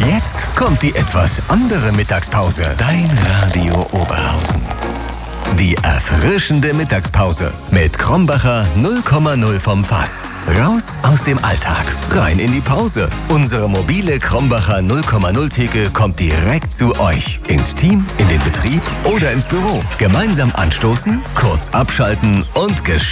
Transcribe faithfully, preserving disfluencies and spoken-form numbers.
Jetzt kommt die etwas andere Mittagspause. Dein Radio Oberhausen. Die erfrischende Mittagspause mit Krombacher null Komma null vom Fass. Raus aus dem Alltag, rein in die Pause. Unsere mobile Krombacher null Komma null Theke kommt direkt zu euch. Ins Team, in den Betrieb oder ins Büro. Gemeinsam anstoßen, kurz abschalten und